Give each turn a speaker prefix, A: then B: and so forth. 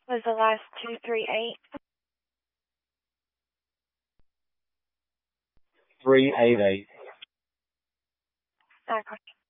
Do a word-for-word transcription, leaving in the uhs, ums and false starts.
A: Was the last two three eight?
B: three eight eight.
A: Okay.